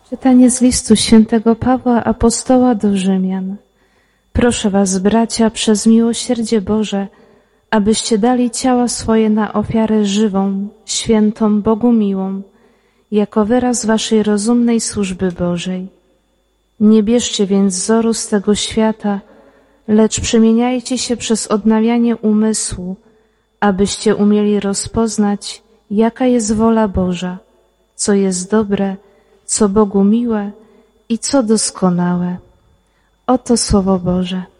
Czytanie z listu świętego Pawła Apostoła do Rzymian. Proszę was, bracia, przez miłosierdzie Boże, abyście dali ciała swoje na ofiarę żywą, świętą, Bogu miłą, jako wyraz waszej rozumnej służby Bożej. Nie bierzcie więc wzoru z tego świata, lecz przemieniajcie się przez odnawianie umysłu, abyście umieli rozpoznać, jaka jest wola Boża, co jest dobre, co Bogu miłe i co doskonałe. Oto Słowo Boże.